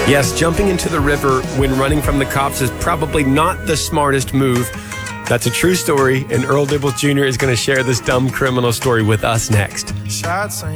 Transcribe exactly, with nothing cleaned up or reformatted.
Yes, jumping into the river when running from the cops is probably not the smartest move. That's a true story, and Earl Dibbles Junior is going to share this dumb criminal story with us next. Shots on